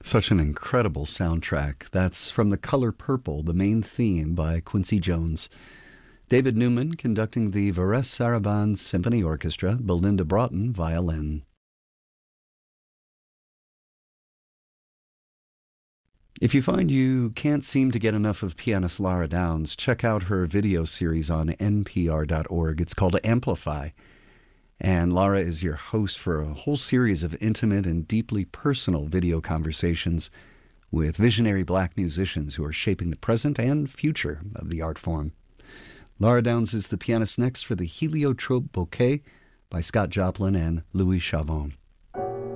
Such an incredible soundtrack. That's from The Color Purple, the main theme by Quincy Jones. David Newman conducting the Vares Sarabande Symphony Orchestra, Belinda Broughton, violin. If you find you can't seem to get enough of pianist Lara Downs, check out her video series on npr.org. It's called Amplify. And Lara is your host for a whole series of intimate and deeply personal video conversations with visionary black musicians who are shaping the present and future of the art form. Lara Downs is the pianist next for the Heliotrope Bouquet by Scott Joplin and Louis Chavon.